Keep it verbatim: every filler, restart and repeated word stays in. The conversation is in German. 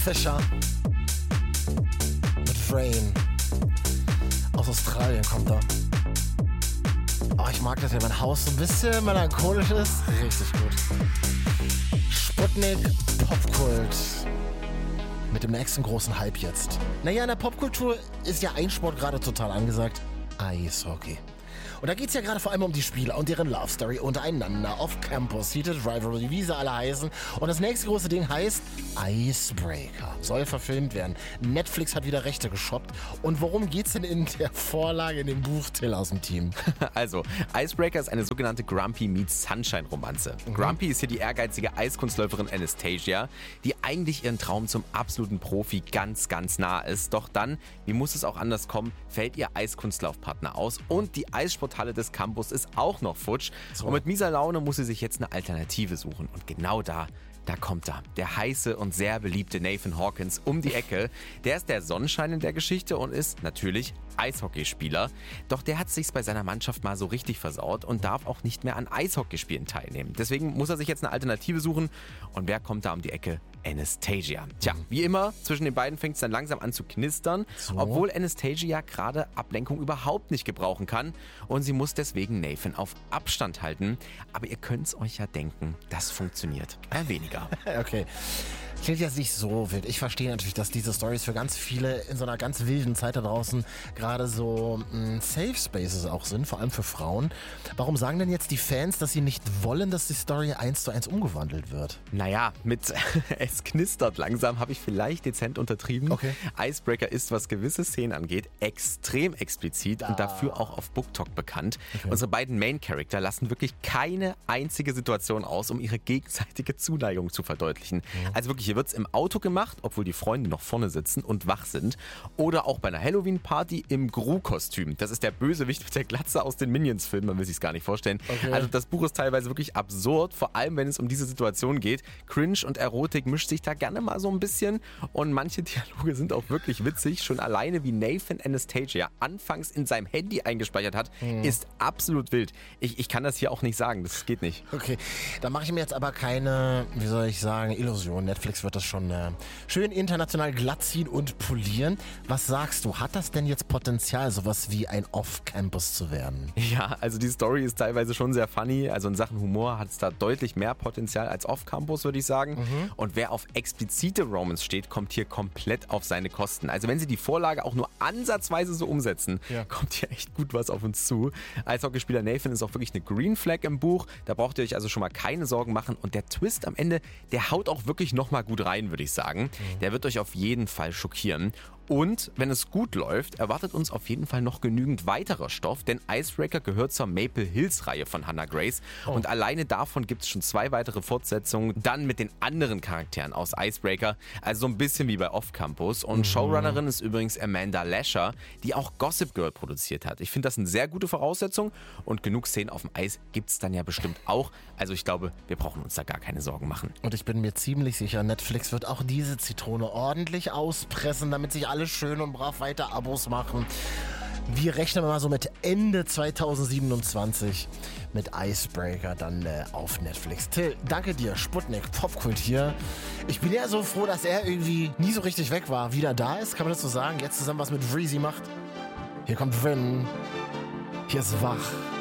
Fisher mit Rain. Aus Australien kommt er. Oh, ich mag das, wenn mein Haus so ein bisschen melancholisch ist. Richtig gut. Sputnik Popkult. Mit dem nächsten großen Hype jetzt. Naja, in der Popkultur ist ja ein Sport gerade total angesagt. Eishockey. Und da geht's ja gerade vor allem um die Spieler und deren Love Story untereinander, off-Campus, Heated Rivalry, wie sie alle heißen. Und das nächste große Ding heißt Icebreaker. Soll verfilmt werden. Netflix hat wieder Rechte geshoppt. Und worum geht's denn in der Vorlage, in dem Buch, Till aus dem Team? Also, Icebreaker ist eine sogenannte Grumpy meets Sunshine Romanze. Mhm. Grumpy ist hier die ehrgeizige Eiskunstläuferin Anastasia, die eigentlich ihren Traum zum absoluten Profi ganz, ganz nah ist. Doch dann, wie muss es auch anders kommen, fällt ihr Eiskunstlaufpartner aus und die Eissporthalle des Campus ist auch noch futsch. So. Und mit mieser Laune muss sie sich jetzt eine Alternative suchen. Und genau da Da kommt er, der heiße und sehr beliebte Nathan Hawkins um die Ecke. Der ist der Sonnenschein in der Geschichte und ist natürlich Eishockeyspieler. Doch der hat sich's bei seiner Mannschaft mal so richtig versaut und darf auch nicht mehr an Eishockeyspielen teilnehmen. Deswegen muss er sich jetzt eine Alternative suchen. Und wer kommt da um die Ecke? Anastasia. Tja, wie immer, zwischen den beiden fängt es dann langsam an zu knistern, so. Obwohl Anastasia gerade Ablenkung überhaupt nicht gebrauchen kann und sie muss deswegen Nathan auf Abstand halten. Aber ihr könnt's euch ja denken, das funktioniert eher weniger. Okay. Klingt jetzt nicht so wild. Ich verstehe natürlich, dass diese Storys für ganz viele in so einer ganz wilden Zeit da draußen gerade so mh, Safe Spaces auch sind, vor allem für Frauen. Warum sagen denn jetzt die Fans, dass sie nicht wollen, dass die Story eins zu eins umgewandelt wird? Naja, mit es knistert langsam habe ich vielleicht dezent untertrieben. Okay. Icebreaker ist, was gewisse Szenen angeht, extrem explizit ah. und dafür auch auf BookTok bekannt. Okay. Unsere beiden Main-Character lassen wirklich keine einzige Situation aus, um ihre gegenseitige Zuneigung zu verdeutlichen. Mhm. Also wirklich, hier wird es im Auto gemacht, obwohl die Freunde noch vorne sitzen und wach sind. Oder auch bei einer Halloween-Party im Gru-Kostüm. Das ist der Bösewicht mit der Glatze aus den Minions-Filmen, man will sich gar nicht vorstellen. Okay. Also das Buch ist teilweise wirklich absurd, vor allem wenn es um diese Situation geht. Cringe und Erotik mischt sich da gerne mal so ein bisschen und manche Dialoge sind auch wirklich witzig. Schon alleine wie Nathan Anastasia anfangs in seinem Handy eingespeichert hat, hm. ist absolut wild. Ich, ich kann das hier auch nicht sagen, das geht nicht. Okay, da mache ich mir jetzt aber keine, wie soll ich sagen, Illusion. Netflix wird das schon äh, schön international glatt ziehen und polieren. Was sagst du, hat das denn jetzt Potenzial, sowas wie ein Off-Campus zu werden? Ja, also die Story ist teilweise schon sehr funny. Also in Sachen Humor hat es da deutlich mehr Potenzial als Off-Campus, würde ich sagen. Mhm. Und wer auf explizite Romance steht, kommt hier komplett auf seine Kosten. Also wenn sie die Vorlage auch nur ansatzweise so umsetzen, ja. kommt hier echt gut was auf uns zu. Eishockeyspieler Nathan ist auch wirklich eine Green Flag im Buch. Da braucht ihr euch also schon mal keine Sorgen machen. Und der Twist am Ende, der haut auch wirklich nochmal gut rein, würde ich sagen. Mhm. Der wird euch auf jeden Fall schockieren. Und wenn es gut läuft, erwartet uns auf jeden Fall noch genügend weiterer Stoff, denn Icebreaker gehört zur Maple Hills Reihe von Hannah Grace oh. und alleine davon gibt es schon zwei weitere Fortsetzungen, dann mit den anderen Charakteren aus Icebreaker, also so ein bisschen wie bei Off Campus. Und mhm. Showrunnerin ist übrigens Amanda Lasher, die auch Gossip Girl produziert hat. Ich finde das eine sehr gute Voraussetzung und genug Szenen auf dem Eis gibt es dann ja bestimmt auch. Also ich glaube, wir brauchen uns da gar keine Sorgen machen. Und ich bin mir ziemlich sicher, Netflix wird auch diese Zitrone ordentlich auspressen, damit sich alle schön und brav weiter Abos machen. Wir rechnen mal so mit Ende zwanzig siebenundzwanzig mit Icebreaker dann äh, auf Netflix. Till, danke dir. Sputnik, Popkult hier. Ich bin ja so froh, dass er irgendwie nie so richtig weg war. Wieder da ist, kann man das so sagen. Jetzt zusammen was mit Vreezy macht. Hier kommt Vin. Hier ist Wach.